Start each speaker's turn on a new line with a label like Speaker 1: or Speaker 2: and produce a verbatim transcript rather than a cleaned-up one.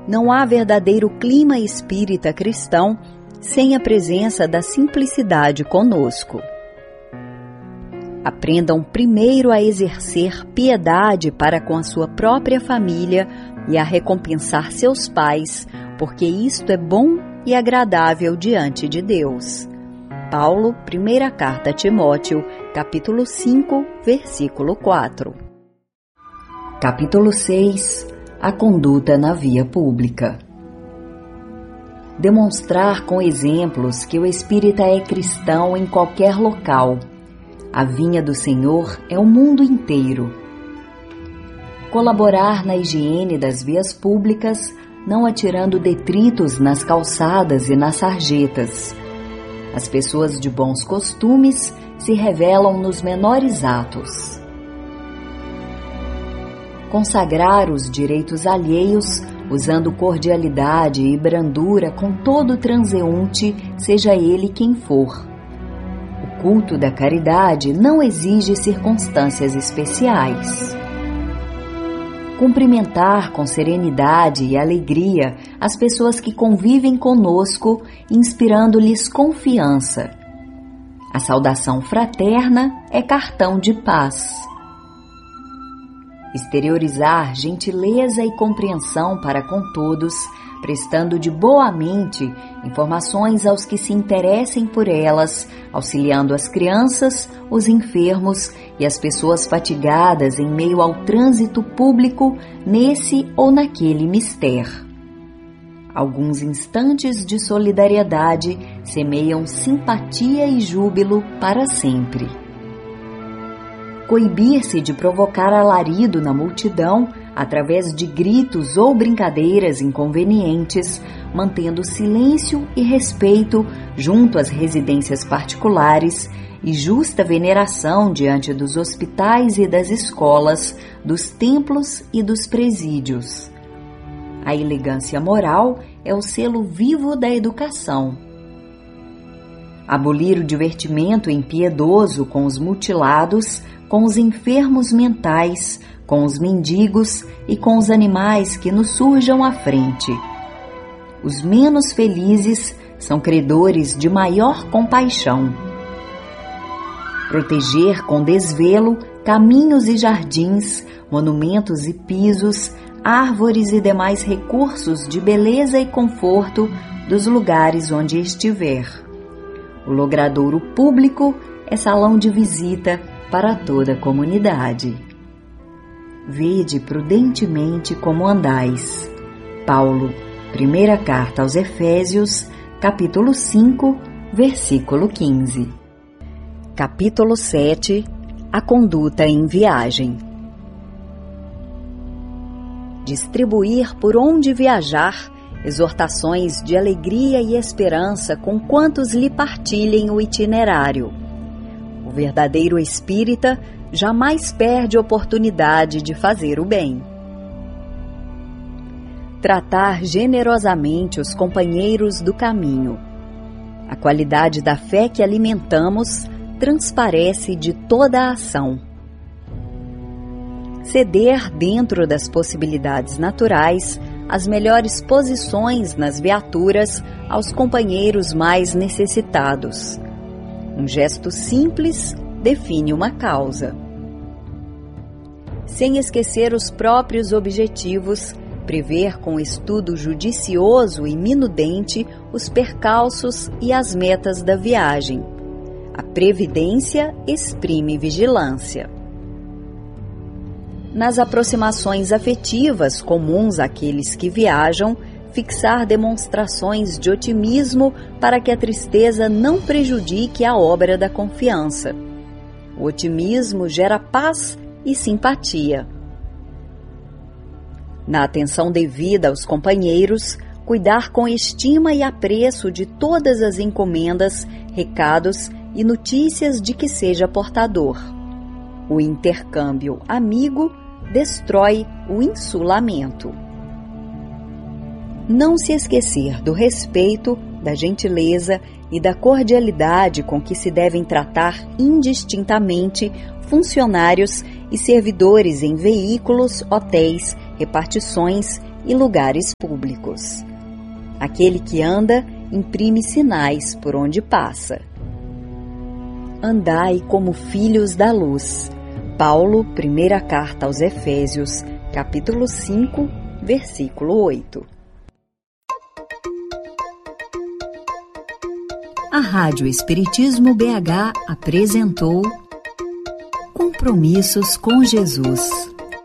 Speaker 1: Não há verdadeiro clima espírita cristão sem a presença da simplicidade conosco. Aprendam primeiro a exercer piedade para com a sua própria família e a recompensar seus pais, porque isto é bom e agradável diante de Deus. Paulo, primeira carta a Timóteo, capítulo cinco, versículo quatro. Capítulo seis. A conduta na via pública. Demonstrar com exemplos que o espírita é cristão em qualquer local. A vinha do Senhor é o mundo inteiro. Colaborar na higiene das vias públicas, não atirando detritos nas calçadas e nas sarjetas. As pessoas de bons costumes se revelam nos menores atos. Consagrar os direitos alheios, usando cordialidade e brandura com todo transeunte, seja ele quem for. O culto da caridade não exige circunstâncias especiais. Cumprimentar com serenidade e alegria as pessoas que convivem conosco, inspirando-lhes confiança. A saudação fraterna é cartão de paz. Exteriorizar gentileza e compreensão para com todos, prestando de boa mente informações aos que se interessem por elas, auxiliando as crianças, os enfermos e as pessoas fatigadas em meio ao trânsito público nesse ou naquele mister. Alguns instantes de solidariedade semeiam simpatia e júbilo para sempre. Coibir-se de provocar alarido na multidão através de gritos ou brincadeiras inconvenientes, mantendo silêncio e respeito junto às residências particulares e justa veneração diante dos hospitais e das escolas, dos templos e dos presídios. A elegância moral é o selo vivo da educação. Abolir o divertimento impiedoso com os mutilados, com os enfermos mentais, com os mendigos e com os animais que nos surjam à frente. Os menos felizes são credores de maior compaixão. Proteger com desvelo caminhos e jardins, monumentos e pisos, árvores e demais recursos de beleza e conforto dos lugares onde estiver. O logradouro público é salão de visita para toda a comunidade. Vede prudentemente como andais. Paulo, primeira carta aos Efésios, capítulo cinco, versículo quinze. Capítulo sete. A conduta em viagem. Distribuir por onde viajar exortações de alegria e esperança com quantos lhe partilhem o itinerário. O verdadeiro espírita jamais perde oportunidade de fazer o bem. Tratar generosamente os companheiros do caminho. A qualidade da fé que alimentamos transparece de toda a ação. Ceder dentro das possibilidades naturais as melhores posições nas viaturas aos companheiros mais necessitados. Um gesto simples define uma causa. Sem esquecer os próprios objetivos, prever com estudo judicioso e minudente os percalços e as metas da viagem. A previdência exprime vigilância. Nas aproximações afetivas comuns àqueles que viajam, fixar demonstrações de otimismo para que a tristeza não prejudique a obra da confiança. O otimismo gera paz e simpatia. Na atenção devida aos companheiros, cuidar com estima e apreço de todas as encomendas, recados e notícias de que seja portador. O intercâmbio amigo destrói o insulamento. Não se esquecer do respeito, da gentileza e da cordialidade com que se devem tratar indistintamente funcionários e servidores em veículos, hotéis, repartições e lugares públicos. Aquele que anda imprime sinais por onde passa. Andai como filhos da luz. Paulo, primeira carta aos Efésios, capítulo cinco, versículo oito. A Rádio Espiritismo B H apresentou Compromissos com Jesus.